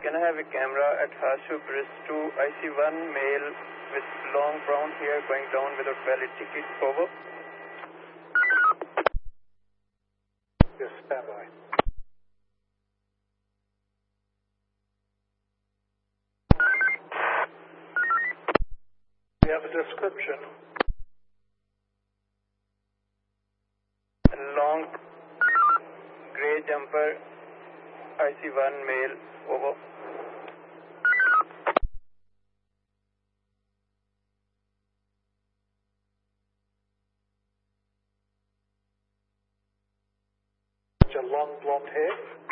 Can I have a camera at Harshu Bridge 2? I see one male with long brown hair going down without valid ticket. Over. Yes, stand by. We have a description. Long grey jumper. I see one male. Over. Long blonde hair.